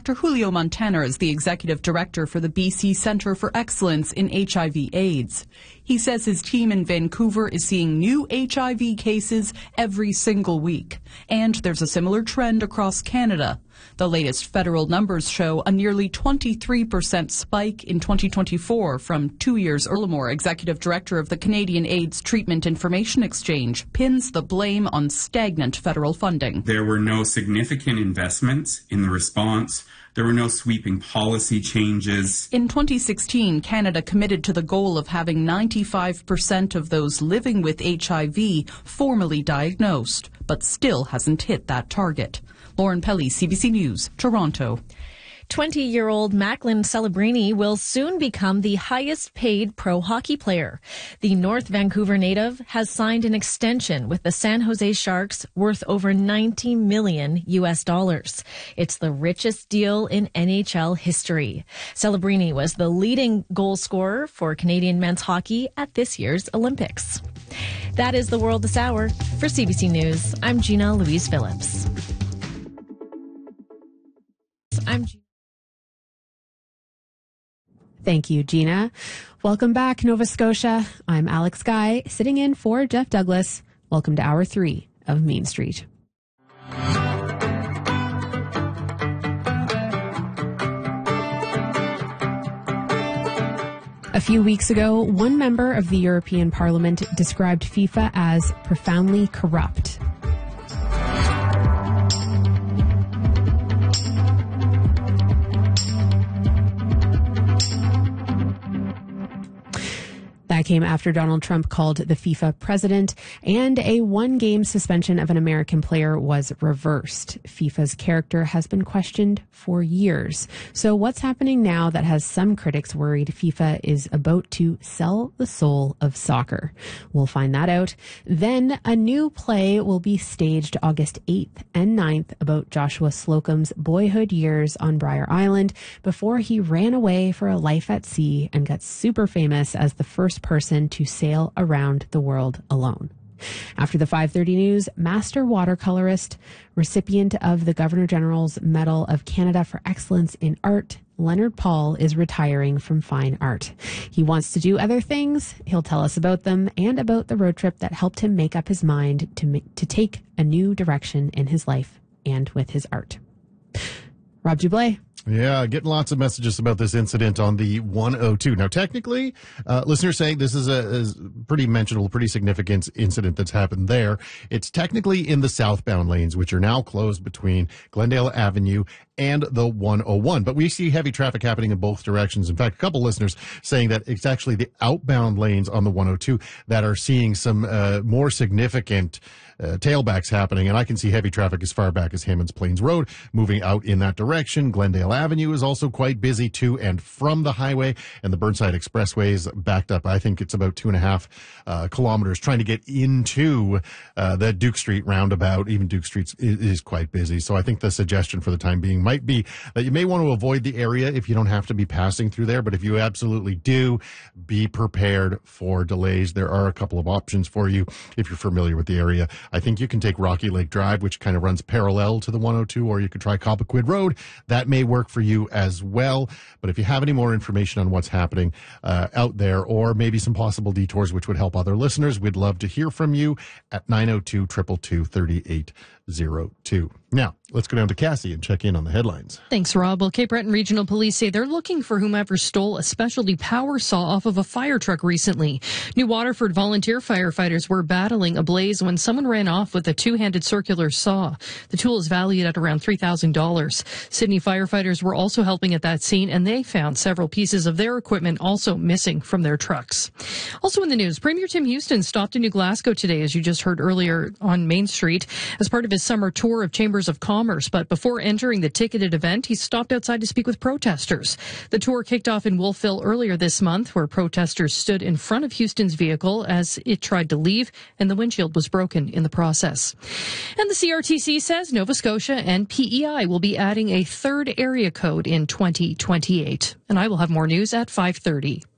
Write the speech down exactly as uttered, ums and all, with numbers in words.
Doctor Julio Montana is the executive director for the B C Centre for Excellence in H I V AIDS. He says his team in Vancouver is seeing new H I V cases every single week. And there's a similar trend across Canada. The latest federal numbers show a nearly twenty-three percent spike in twenty twenty-four from two years earlier. Executive Director of the Canadian AIDS Treatment Information Exchange pins the blame on stagnant federal funding. There were no significant investments in the response. There were no sweeping policy changes. In twenty sixteen, Canada committed to the goal of having ninety-five percent of those living with H I V formally diagnosed, but still hasn't hit that target. Lauren Pelly, C B C News, Toronto. twenty-year-old Macklin Celebrini will soon become the highest-paid pro hockey player. The North Vancouver native has signed an extension with the San Jose Sharks worth over ninety million U S dollars. It's the richest deal in N H L history. Celebrini was the leading goal scorer for Canadian men's hockey at this year's Olympics. That is the world this hour. For C B C News, I'm Gina Louise Phillips. I'm Gina. Thank you, Gina. Welcome back, Nova Scotia. I'm Alex Guy, sitting in for Jeff Douglas. Welcome to Hour three of Main Street. A few weeks ago, one member of the European Parliament described FIFA as profoundly corrupt. That came after Donald Trump called the FIFA president, and a one-game suspension of an American player was reversed. FIFA's character has been questioned for years. So what's happening now that has some critics worried FIFA is about to sell the soul of soccer? We'll find that out. Then a new play will be staged August eighth and ninth about Joshua Slocum's boyhood years on Briar Island before he ran away for a life at sea and got super famous as the first person to sail around the world alone. After the five thirty news, master watercolorist, recipient of the Governor General's Medal of Canada for Excellence in Art, Leonard Paul is retiring from fine art. He wants to do other things. He'll tell us about them and about the road trip that helped him make up his mind to make, to take a new direction in his life and with his art. Rob Dublé. Yeah, getting lots of messages about this incident on the one oh two. Now, technically, uh, listeners saying this is a, is pretty mentionable, pretty significant incident that's happened there. It's technically in the southbound lanes, which are now closed between Glendale Avenue and the one oh one. But we see heavy traffic happening in both directions. In fact, a couple listeners saying that it's actually the outbound lanes on the one oh two that are seeing some uh, more significant uh, tailbacks happening. And I can see heavy traffic as far back as Hammonds Plains Road moving out in that direction. Glendale Avenue is also quite busy to and from the highway, and the Burnside Expressway is backed up. I think it's about two and a half uh, kilometers trying to get into uh, the Duke Street roundabout. Even Duke Street is, is quite busy. So I think the suggestion for the time being might be that you may want to avoid the area if you don't have to be passing through there. But if you absolutely do, be prepared for delays. There are a couple of options for you if you're familiar with the area. I think you can take Rocky Lake Drive, which kind of runs parallel to the one oh two, or you could try Cobequid Road. That may work for you as well. But if you have any more information on what's happening uh, out there, or maybe some possible detours which would help other listeners, we'd love to hear from you at nine oh two, two two two, three eight zero two. Now, let's go down to Cassie and check in on the headlines. Thanks, Rob. Well, Cape Breton Regional Police say they're looking for whomever stole a specialty power saw off of a fire truck recently. New Waterford volunteer firefighters were battling a blaze when someone ran off with a two-handed circular saw. The tool is valued at around three thousand dollars. Sydney firefighters were also helping at that scene, and they found several pieces of their equipment also missing from their trucks. Also in the news, Premier Tim Houston stopped in New Glasgow today, as you just heard earlier on Main Street, as part of his summer tour of Chambers of Commerce. But before entering the ticketed event, he stopped outside to speak with protesters. The tour kicked off in Wolfville earlier this month, where protesters stood in front of Houston's vehicle as it tried to leave, and the windshield was broken in the process. And the C R T C says Nova Scotia and P E I will be adding a third area code in twenty twenty-eight. And I will have more news at five thirty.